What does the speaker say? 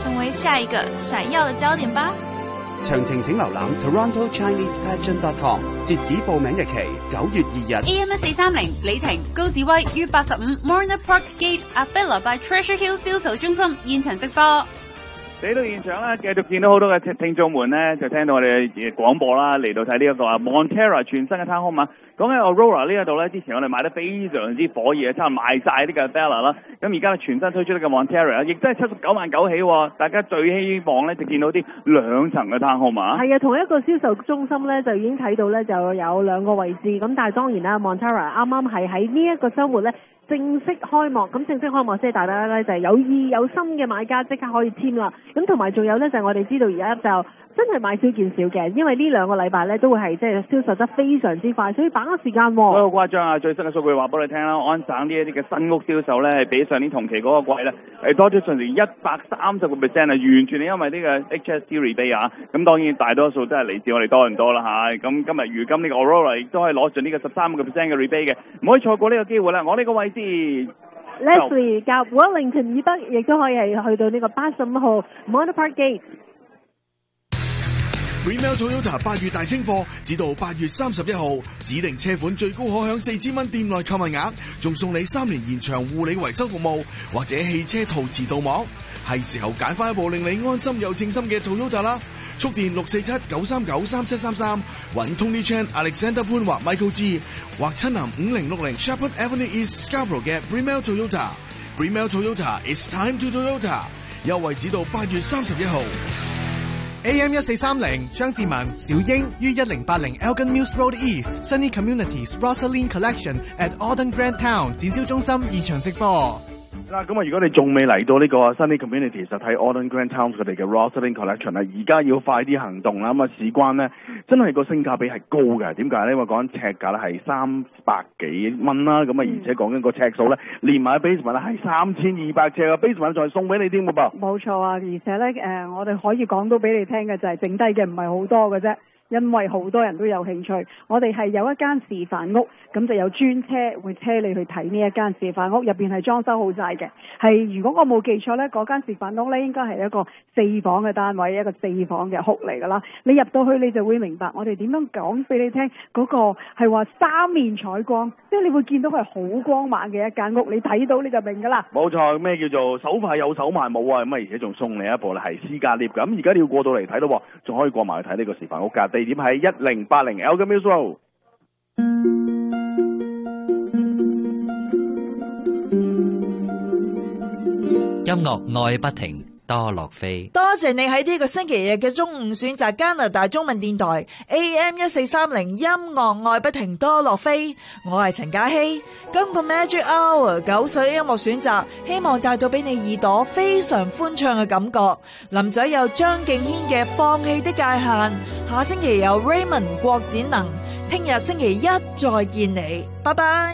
成为下一个闪耀的焦点吧。 詳情請瀏覽 TorontoChinesePageant.com， 截止報名日期9月2日。 AM1430 李婷、高子威於85 Morna Park Gate Avila by Treasure Hill 銷售中心現場直播。 嚟到現場咧，繼續見到好多嘅聽眾們咧，就聽到我哋嘅廣播啦，嚟到睇呢一個Montara 全新嘅攤空嘛。講緊 Aurora 呢一度咧，之前我哋買得非常之火熱，差唔多賣晒呢個 Avila 啦。咁而家全新推出呢個 Montara， 亦都係79萬9起喎。大家最希望咧就見到啲兩層嘅攤空嘛。 係啊，同一個銷售中心咧就已經睇到咧就有2個位置。咁但係當然啦 ，Montara 啱啱係喺呢一個週末咧正式開幕。咁正式開幕即係大家咧就係有意有心嘅買家即刻可以簽啦。咁同埋仲有咧就係我哋知道而家就真係買少見少嘅，因為呢2個禮拜咧都會係即係銷售得非常之快，所以把握時間喎。 好誇張啊！最新嘅數據話俾你聽啦，安省呢一啲嘅新屋銷售咧係比上年同期嗰個季咧係多咗近130%啊！完全係因為呢個 HST rebate 啊！咁當然大多數都係嚟自我哋多倫多啦嚇。咁今日如今呢個 Aurora 亦都可以攞盡呢個13%嘅 rebate 嘅，唔可以錯過呢個機會啦！我呢個位置。 Leslie 夾 Wellington 以北，亦都可以係去到呢個85號 Morna Park Gate。 Bremel Toyota 8月大清貨，至到8月31號，指定車款最高可享4000蚊店內購物額，仲送你3年延長護理維修服務，或者汽車陶瓷鍍膜，係時候揀翻一部令你安心又稱心嘅 Toyota 啦！速電647-939-3733，揾 Tony Chan、Alexander 潘或 Michael G， 或親臨5060 Shepherd Avenue East Scarborough 嘅 Bremel Toyota。Bremel Toyota It's time to Toyota， 優惠至到8月31號。 AM1430 張志文、小英於1080 Elgin Mills Road East Sunny Communities Rosaline Collection at Auden Grand Town 展銷中心現場直播。 嗱，咁啊，如果你仲未嚟到呢個 Sunny Communities 就睇 Auden Grand Town 佢哋嘅 Rosaline Collection 啦，而家要快啲行動啦。咁啊，事關呢，真係個性價比係高嘅。點解呢？因為講緊尺價咧係300幾蚊啦，咁啊，而且講緊個尺數咧，連埋 basement 咧係3200尺嘅 basement 仲係送俾你添嘅噃。 冇錯啊，而且咧我哋可以講到俾你聽嘅就係剩低嘅唔係好多嘅啫。因為好多人都有興趣，我哋係有一間示範屋，咁就有專車會車你去睇呢一間示範屋，入邊係裝修好晒嘅。係如果我冇記錯呢，嗰間示範屋呢應該係一個4房嘅單位，一個4房嘅屋嚟㗎啦。你入到去你就會明白我哋點樣講俾你聽，嗰個係話3面採光，即係你會見到係好光猛嘅一間屋，你睇到你就明㗎啦。冇錯，咩叫做手快有手慢冇啊？咁啊，而且仲送你一部咧係私家 lift 咁，而家你要過到嚟睇咯，仲可以過埋去睇呢個示範屋㗎。地點喺1080 Elgin Mills Road。 音樂愛不停，多樂飛。 多謝你喺呢個星期日嘅中午選擇加拿大中文電台 AM1430 音樂愛不停，多樂飛。我係陳嘉希，今個 Magic Hour 9歲音樂選擇，希望帶到俾你耳朵非常歡暢嘅感覺。林仔有張敬軒嘅放棄的界限，下星期有 Raymond 郭展能，聽日星期一再見你，拜拜。